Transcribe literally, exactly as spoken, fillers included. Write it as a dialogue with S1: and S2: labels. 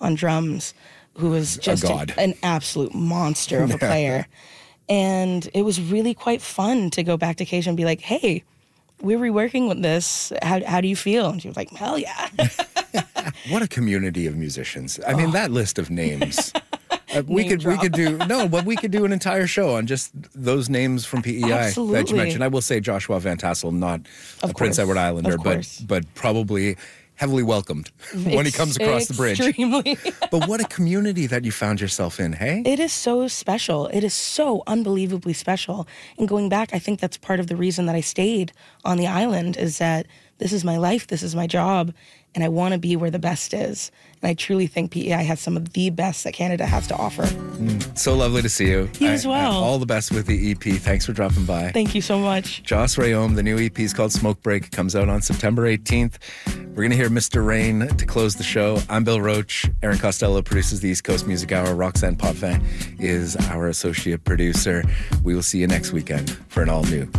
S1: on drums, who was just
S2: A
S1: an,
S2: god.
S1: an absolute monster of a player. And it was really quite fun to go back to Keisha and be like, hey, we're reworking with this. How, how do you feel? And she was like, hell yeah.
S2: What a community of musicians. I mean, that list of names. Uh, we
S1: Name
S2: could
S1: drop.
S2: we could do no, but we could do an entire show on just those names from P E I that
S1: Absolutely.
S2: you mentioned. I will say Joshua Van Tassel, not
S1: Of
S2: a Prince
S1: course.
S2: Edward Islander,
S1: Of
S2: but
S1: course.
S2: but probably heavily welcomed when he comes across the bridge.
S1: Extremely.
S2: But what a community that you found yourself in, hey?
S1: It is so special. It is so unbelievably special. And going back, I think that's part of the reason that I stayed on the island, is that this is my life, this is my job, and I want to be where the best is. And I truly think P E I has some of the best that Canada has to offer.
S2: So lovely to see you.
S1: You as
S2: I-
S1: well.
S2: I- all the best with the E P. Thanks for dropping by.
S1: Thank you so much.
S2: Joss Rayom, the new E P is called Smoke Break. It comes out on September eighteenth. We're going to hear Mister Rain to close the show. I'm Bill Roach. Aaron Costello produces the East Coast Music Hour. Roxanne Potvin is our associate producer. We will see you next weekend for an all new